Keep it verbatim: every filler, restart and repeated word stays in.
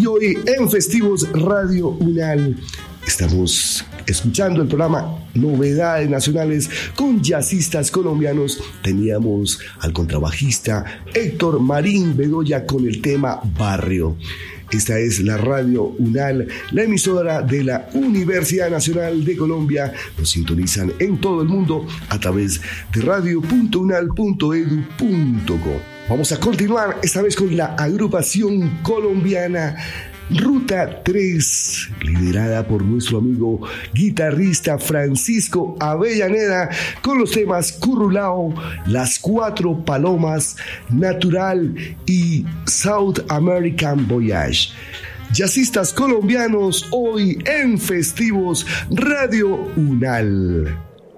Y hoy en Festivos Radio Unal estamos escuchando el programa Novedades Nacionales con jazzistas colombianos. Teníamos al contrabajista Héctor Marín Bedoya con el tema Barrio. Esta es la Radio Unal, la emisora de la Universidad Nacional de Colombia. Nos sintonizan en todo el mundo a través de radio punto unal punto edu punto co. Vamos a continuar esta vez con la agrupación colombiana Ruta tres, liderada por nuestro amigo guitarrista Francisco Avellaneda, con los temas Currulao, Las Cuatro Palomas, Natural y South American Voyage. Jazzistas colombianos hoy en Festivos Radio Unal.